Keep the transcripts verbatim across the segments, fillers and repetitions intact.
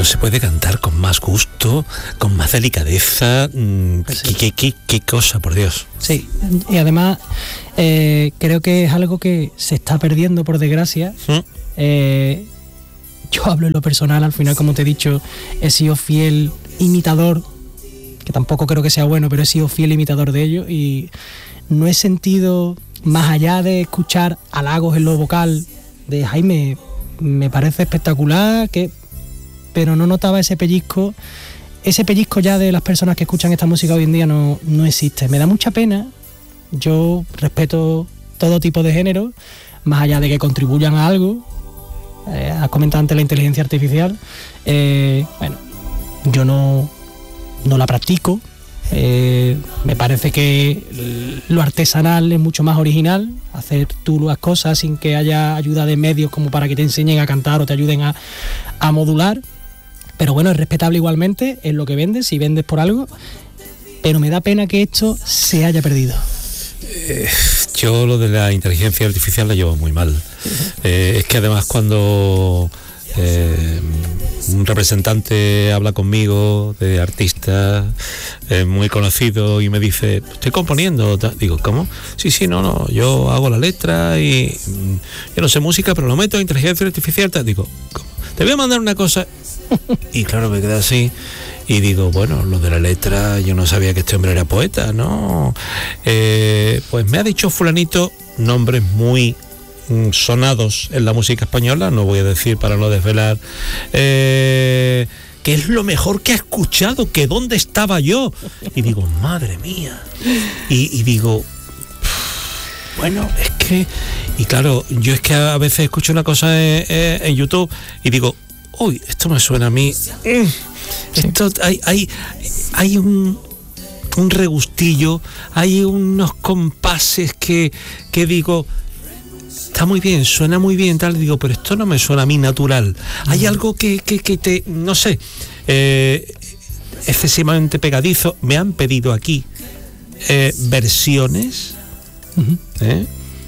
se puede cantar con más gusto, con más delicadeza? Pues ¿Qué, sí. qué, qué, qué cosa, por Dios? Sí, y además eh, creo que es algo que se está perdiendo, por desgracia. ¿Mm? Eh, yo hablo en lo personal, al final, como te he dicho, he sido fiel imitador, que tampoco creo que sea bueno, pero he sido fiel imitador de ello y no he sentido, más allá de escuchar halagos en lo vocal de Jaime, me parece espectacular, que, pero no notaba ese pellizco. Ese pellizco ya de las personas que escuchan esta música hoy en día no, no existe. Me da mucha pena. Yo respeto todo tipo de género, más allá de que contribuyan a algo. Eh, has comentado antes la inteligencia artificial. Eh, bueno, yo no, no la practico. Eh, me parece que lo artesanal es mucho más original, hacer tú las cosas sin que haya ayuda de medios como para que te enseñen a cantar o te ayuden a, a modular. Pero bueno, es respetable igualmente, es lo que vendes, si vendes por algo, pero me da pena que esto se haya perdido. Eh, yo lo de la inteligencia artificial la llevo muy mal. Eh, es que además cuando eh, un representante habla conmigo de artista eh, muy conocido y me dice, estoy componiendo, digo, ¿cómo? Sí, sí, no, no, yo hago la letra y yo no sé música, pero lo meto en inteligencia artificial, digo, ¿cómo? Te voy a mandar una cosa. Y claro, me quedé así y digo, bueno, lo de la letra, yo no sabía que este hombre era poeta, ¿no? Eh, pues me ha dicho fulanito nombres muy mm, sonados en la música española, no voy a decir para no desvelar, eh, que es lo mejor que ha escuchado, que dónde estaba yo. Y digo, madre mía. Y, y digo, bueno, es que... Y claro, yo es que a veces escucho una cosa en, en YouTube y digo, uy, esto me suena a mí. Esto, hay, hay, hay un, un regustillo, hay unos compases que, que digo, está muy bien, suena muy bien, tal, digo, pero esto no me suena a mí natural. Hay algo que, que, que te, no sé, eh, excesivamente pegadizo. Me han pedido aquí eh, versiones, Uh-huh. ¿eh?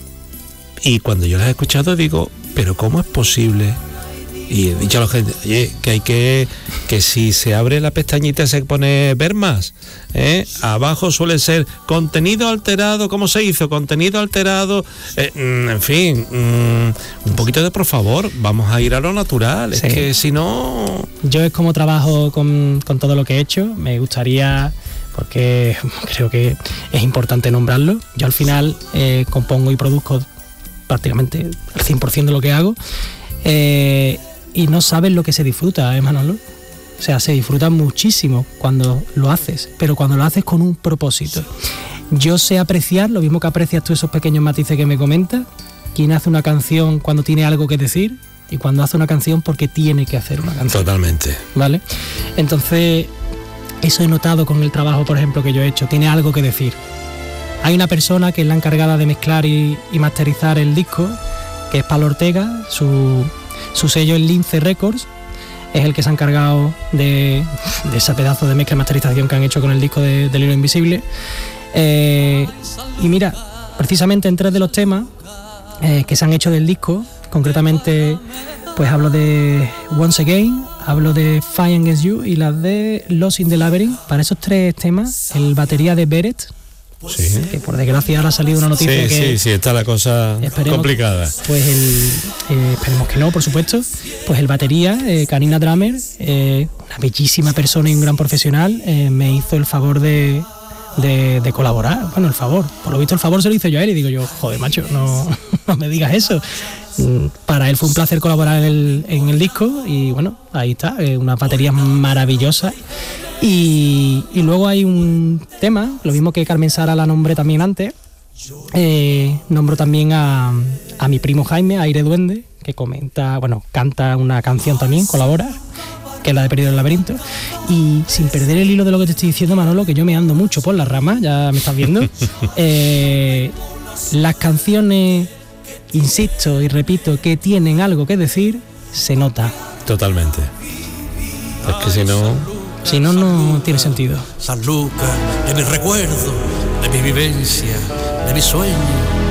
Y cuando yo las he escuchado digo, pero ¿cómo es posible? Y he dicho a la gente, oye, que hay que, que si se abre la pestañita se pone ver más, ¿eh? Abajo suele ser contenido alterado, ¿cómo se hizo? Contenido alterado, eh, en fin, mm, un poquito de por favor, vamos a ir a lo natural, Sí. es que si no... Yo es como trabajo con, con todo lo que he hecho, me gustaría, porque creo que es importante nombrarlo, yo al final eh, compongo y produzco prácticamente el cien por ciento de lo que hago, eh, y no sabes lo que se disfruta, ¿eh, Manolo? O sea, se disfruta muchísimo cuando lo haces, pero cuando lo haces con un propósito. Yo sé apreciar, lo mismo que aprecias tú esos pequeños matices que me comentas, quien hace una canción cuando tiene algo que decir y cuando hace una canción porque tiene que hacer una canción. Totalmente. ¿Vale? Entonces, eso he notado con el trabajo, por ejemplo, que yo he hecho, tiene algo que decir. Hay una persona que es la encargada de mezclar y, y masterizar el disco, que es Pablo Ortega, su, su sello es Lince Records, es el que se ha encargado de, de ese pedazo de mezcla y masterización que han hecho con el disco de, del Hilo Invisible. Eh, y mira, precisamente en tres de los temas eh, que se han hecho del disco, concretamente pues hablo de Once Again, hablo de Fight Against You y las de Lost in the Labyrinth. Para esos tres temas, el batería de Beret, Sí. que por desgracia ahora ha salido una noticia Sí, que... sí, sí, está la cosa Esperemos, complicada. Pues el, eh, esperemos que no, por supuesto. Pues el batería, eh, Karina Dramer, eh, una bellísima persona y un gran profesional, eh, me hizo el favor de, de, de colaborar. Bueno, el favor, por lo visto el favor se lo hizo yo a él y digo yo, joder, macho, no, no me digas eso. Para él fue un placer colaborar en el, en el disco y bueno, ahí está, eh, unas baterías maravillosas. Y, y luego hay un tema, lo mismo que Carmen Sara la nombré también antes, eh, nombro también a, a mi primo Jaime, Aire Duende, que comenta, bueno, canta una canción también, colabora, que es la de Perdido en el Laberinto. Y sin perder el hilo de lo que te estoy diciendo, Manolo, que yo me ando mucho por las ramas, ya me estás viendo, eh, las canciones, insisto y repito, que tienen algo que decir, se nota. Totalmente. Es que si no... Si no, no tiene sentido. San Lucas, de mi recuerdo, de mi vivencia, de mi sueño.